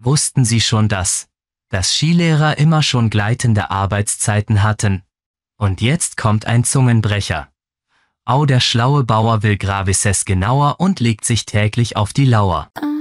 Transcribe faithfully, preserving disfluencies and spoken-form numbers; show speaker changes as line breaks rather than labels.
Wussten Sie schon das? Dass Skilehrer immer schon gleitende Arbeitszeiten hatten. Und jetzt kommt ein Zungenbrecher. Au, der schlaue Bauer will Gravises genauer und legt sich täglich auf die Lauer.